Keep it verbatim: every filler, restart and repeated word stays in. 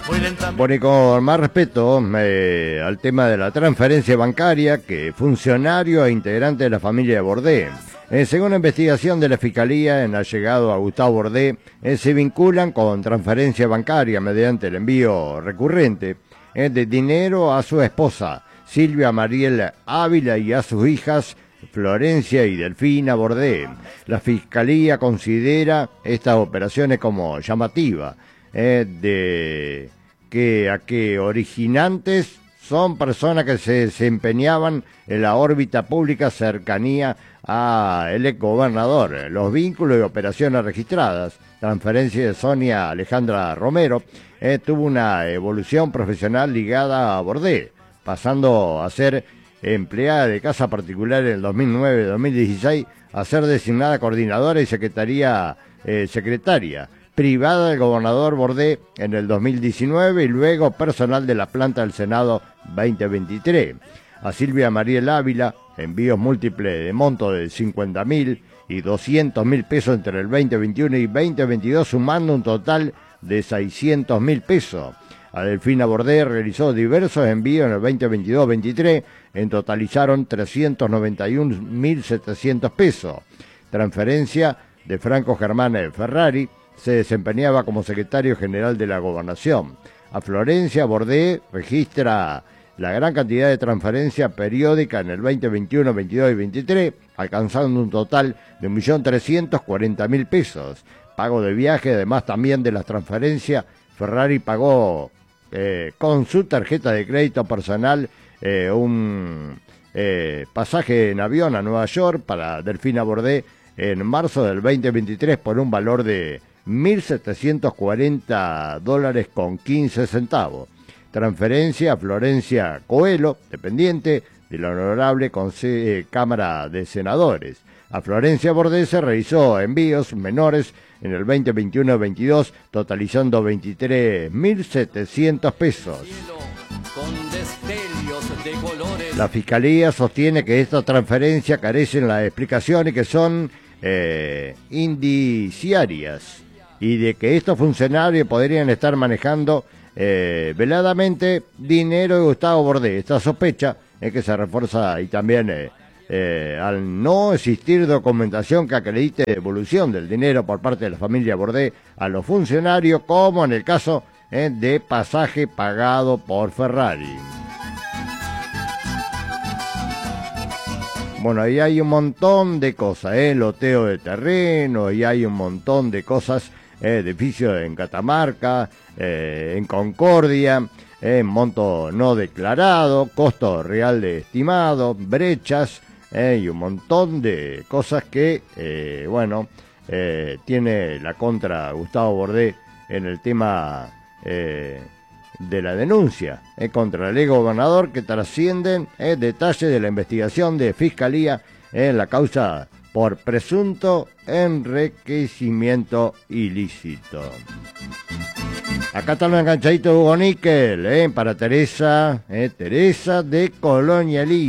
Bueno, y con más respeto eh, al tema de la transferencia bancaria, que funcionario e integrante de la familia de Bordé, eh, según la investigación de la Fiscalía en allegado a Gustavo Bordé, eh, se vinculan con transferencia bancaria mediante el envío recurrente eh, de dinero a su esposa, Silvia Mariel Ávila, y a sus hijas, Florencia y Delfina Bordé. La Fiscalía considera estas operaciones como llamativas, eh, de que a que originantes son personas que se desempeñaban en la órbita pública cercanía al exgobernador. Los vínculos y operaciones registradas, transferencia de Sonia Alejandra Romero, eh, tuvo una evolución profesional ligada a Bordé, pasando a ser empleada de casa particular en el dos mil nueve dos mil dieciséis, a ser designada coordinadora y secretaria, eh, secretaria privada del gobernador Bordé en el dos mil diecinueve y luego personal de la planta del Senado veinte veintitrés. A Silvia Mariel Ávila, envíos múltiples de monto de cincuenta mil y doscientos mil pesos entre el veinte veintiuno y veinte veintidós, sumando un total de seiscientos mil pesos. A Delfina Bordé realizó diversos envíos en el veinte veintidós veintitrés, en totalizaron trescientos noventa y un mil setecientos pesos. Transferencia de Franco Germán Ferrari, se desempeñaba como secretario general de la Gobernación. A Florencia Bordé registra la gran cantidad de transferencia periódica en el veinte veintiuno, veintidós y veintitrés, alcanzando un total de un millón trescientos cuarenta mil pesos. Pago de viaje, además también de las transferencias, Ferrari pagó eh, con su tarjeta de crédito personal eh, un eh, pasaje en avión a Nueva York para Delfina Bordé en marzo del veinte veintitrés por un valor de mil setecientos cuarenta dólares con quince centavos. Transferencia a Florencia Coelho, dependiente de la Honorable Conse- Cámara de Senadores. A Florencia Bordé se realizó envíos menores en el veinte veintiuno veintidós, totalizando veintitrés mil setecientos pesos. La Fiscalía sostiene que esta transferencia carecen las explicaciones que son eh, indiciarias, y de que estos funcionarios podrían estar manejando eh, veladamente dinero de Gustavo Bordé. Esta sospecha es que se refuerza y también eh, eh, al no existir documentación que acredite devolución del dinero por parte de la familia Bordé a los funcionarios, como en el caso eh, de pasaje pagado por Ferrari. Bueno, ahí hay un montón de cosas, ¿eh? Loteo de terreno, y hay un montón de cosas, eh, edificios en Catamarca, eh, en Concordia, eh, monto no declarado, costo real de estimado, brechas, eh, y un montón de cosas que, eh, bueno, eh, tiene la contra Gustavo Bordé en el tema eh, de la denuncia eh, contra el exgobernador, que trascienden eh, detalles de la investigación de Fiscalía en la causa por presunto enriquecimiento ilícito. Acá está los enganchaditos de Hugo Níquel, eh, para Teresa, eh, Teresa de Colonialí.